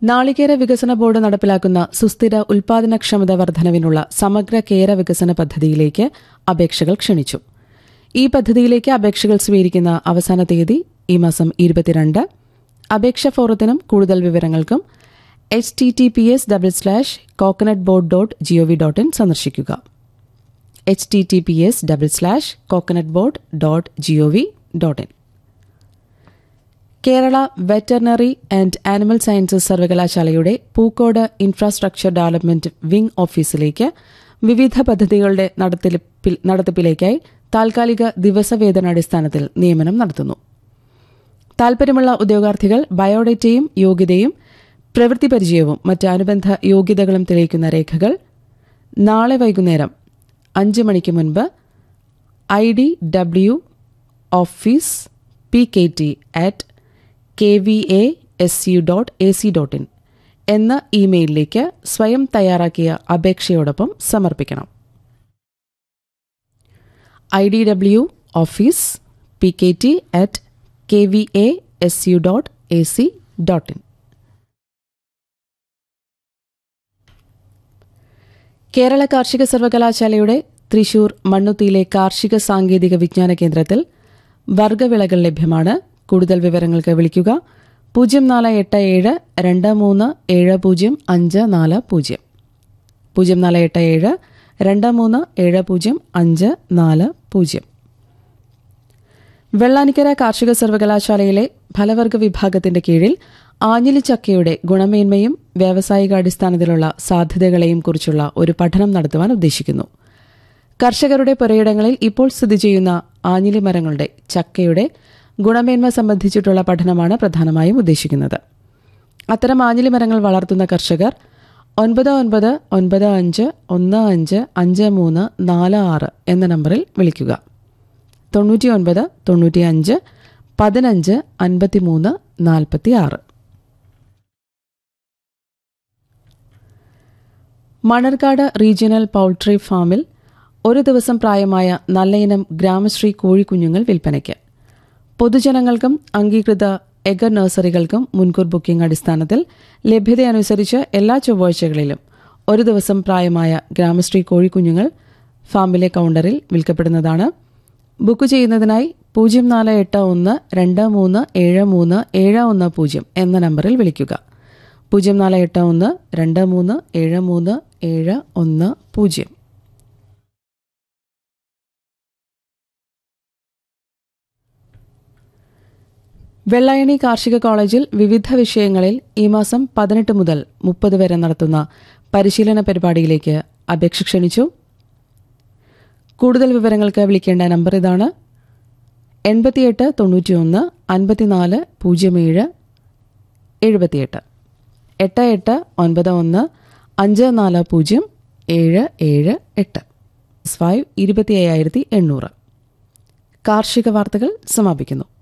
നാളികേര വികസന ബോർഡ് നടപ്പിലാക്കുന്ന സുസ്ഥിര ഉൽപാദനക്ഷമത വർധനവിനുള്ള സമഗ്ര കേര വികസന പദ്ധതിയിലേക്ക് അപേക്ഷകൾ ക്ഷണിച്ചു. ഈ പദ്ധതിയിലേക്ക് അപേക്ഷകൾ സ്വീകരിക്കുന്ന അവസാന തീയതി ഈ മാസം 22. അപേക്ഷാ ഫോറത്തിനും കൂടുതൽ വിവരങ്ങൾക്കും https://coconutboard.gov.in സന്ദർശിക്കുക. https://coconutboard.gov.in. Kerala veterinary and animal sciences സർവകലാശാലയുടെ പൂക്കോട് ഇൻഫ്രാസ്ട്രക്ചർ ഡെവലപ്മെന്റ് വിംഗ് ഓഫീസിലേക്ക് വിവിധ പദ്ധതികളുടെ നടത്തിപ്പിലേക്കായി താൽക്കാലിക ദിവസവേതനാടിസ്ഥാനത്തിൽ നിയമനം നടത്തുന്നു. താൽപര്യമുള്ള ഉദ്യോഗാർത്ഥികൾ ബയോഡേറ്റയും യോഗ്യതയും പ്രവൃത്തി പരിചയവും മറ്റ് അനുബന്ധ യോഗ്യതകളും തെളിയിക്കുന്ന രേഖകൾ നാളെ വൈകുന്നേരം 5 മണിക്ക് മുൻപ് idw-office pkt@kvasu.ac.in എന്ന ഇമെയിലിലേക്ക് സ്വയം തയ്യാറാക്കിയ അപേക്ഷയോടൊപ്പം സമർപ്പിക്കണം. idw-office pkt@kvasu.ac.in. കേരള കാർഷിക സർവകലാശാലയുടെ തൃശൂർ മണ്ണുത്തിയിലെ കാർഷിക സാങ്കേതിക വിജ്ഞാന കേന്ദ്രത്തിൽ വർഗ്ഗവിളകൾ ലഭ്യമാണ്. കൂടുതൽ വിവരങ്ങൾക്ക് വിളിക്കുക 0487 2370 540 0487 2370 540. വെള്ളാനിക്കര കാർഷിക സർവകലാശാലയിലെ ഫലവർഗ വിഭാഗത്തിന്റെ കീഴിൽ ആഞ്ഞിലിച്ചക്കയുടെ ഗുണമേന്മയും വ്യാവസായികാടിസ്ഥാനത്തിലുള്ള സാധ്യതകളെയും കുറിച്ചുള്ള ഒരു പഠനം നടത്തുവാൻ ഉദ്ദേശിക്കുന്നു. കർഷകരുടെ പുരയിടങ്ങളിൽ ഇപ്പോൾ സ്ഥിതി ചെയ്യുന്ന ആഞ്ഞിലി മരങ്ങളുടെ ചക്കയുടെ ഗുണമേന്മ സംബന്ധിച്ചിട്ടുള്ള പഠനമാണ് പ്രധാനമായും ഉദ്ദേശിക്കുന്നത്. അത്തരം ആഞ്ഞിലി മരങ്ങൾ വളർത്തുന്ന കർഷകർ 9915155346 എന്ന നമ്പറിൽ വിളിക്കുക. 99 95 15 53 46. മണർകാട് റീജിയണൽ പൌൾട്രി ഫാമിൽ ഒരു ദിവസം പ്രായമായ നല്ലയിനം ഗ്രാമശ്രീ കോഴിക്കുഞ്ഞുങ്ങൾ വിൽപ്പനയ്ക്ക്. പൊതുജനങ്ങൾക്കും അംഗീകൃത എഗർ നഴ്സറികൾക്കും മുൻകൂർ ബുക്കിംഗ് അടിസ്ഥാനത്തിൽ ലഭ്യതയനുസരിച്ച് എല്ലാ ചൊവ്വാഴ്ചകളിലും ഒരു ദിവസം പ്രായമായ ഗ്രാമശ്രീ കോഴിക്കുഞ്ഞുങ്ങൾ ഫാമിലെ കൌണ്ടറിൽ വിൽക്കപ്പെടുന്നതാണ്. ബുക്ക് ചെയ്യുന്നതിനായി 0481 2373 എന്ന നമ്പറിൽ വിളിക്കുക. 0481 2373 വെള്ളായണി കാർഷിക കോളേജിൽ വിവിധ വിഷയങ്ങളിൽ ഈ മാസം 18 മുതൽ 30 വരെ നടത്തുന്ന പരിശീലന പരിപാടിയിലേക്ക് അപേക്ഷ ക്ഷണിച്ചു. കൂടുതൽ വിവരങ്ങൾക്ക് വിളിക്കേണ്ട നമ്പർ ഇതാണ് 88 91 54 07 78 8891 540 778 25800. കാർഷിക വാർത്തകൾ സമാപിക്കുന്നു.